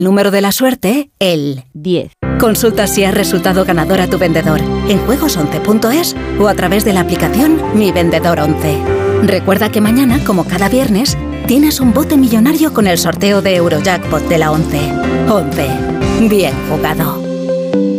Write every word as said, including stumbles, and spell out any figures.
Número de la suerte, el diez. Consulta si has resultado ganador a tu vendedor en juegos once punto es o a través de la aplicación Mi Vendedor once. Recuerda que mañana, como cada viernes, tienes un bote millonario con el sorteo de Eurojackpot de la once. once. Bien jugado.